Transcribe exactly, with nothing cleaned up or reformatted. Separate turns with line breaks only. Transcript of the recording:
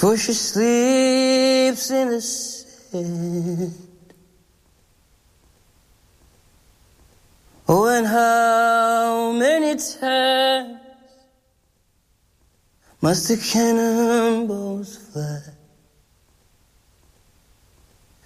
before she sleeps in the sand. Oh, and how many times must the cannonballs fly